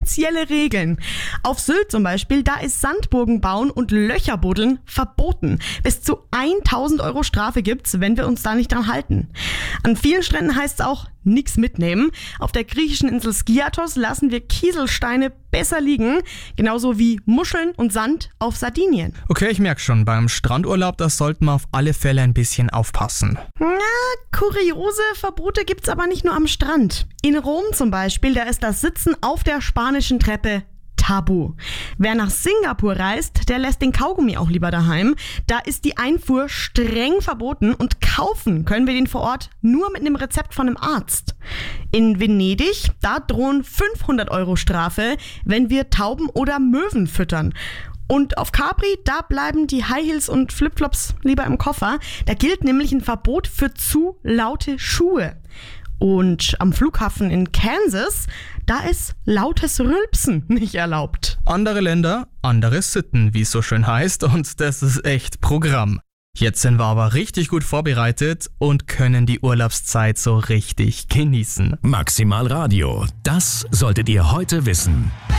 spezielle Regeln. Auf Sylt zum Beispiel, da ist Sandburgen bauen und Löcher buddeln verboten. Bis zu 1.000 Euro Strafe gibt's, wenn wir uns da nicht dran halten. An vielen Stränden heißt es auch, nichts mitnehmen. Auf der griechischen Insel Skiathos lassen wir Kieselsteine besser liegen, genauso wie Muscheln und Sand auf Sardinien. Okay, ich merke schon, beim Strandurlaub, da sollten wir auf alle Fälle ein bisschen aufpassen. Kuriose Verbote gibt's aber nicht nur am Strand. In Rom zum Beispiel, da ist das Sitzen auf der spanischen Treppe tabu. Wer nach Singapur reist, der lässt den Kaugummi auch lieber daheim. Da ist die Einfuhr streng verboten und kaufen können wir den vor Ort nur mit einem Rezept von einem Arzt. In Venedig, da drohen 500 Euro Strafe, wenn wir Tauben oder Möwen füttern. Und auf Capri, da bleiben die High Heels und Flipflops lieber im Koffer. Da gilt nämlich ein Verbot für zu laute Schuhe. Und am Flughafen in Kansas, da ist lautes Rülpsen nicht erlaubt. Andere Länder, andere Sitten, wie es so schön heißt, und das ist echt Programm. Jetzt sind wir aber richtig gut vorbereitet und können die Urlaubszeit so richtig genießen. Maximal Radio, das solltet ihr heute wissen.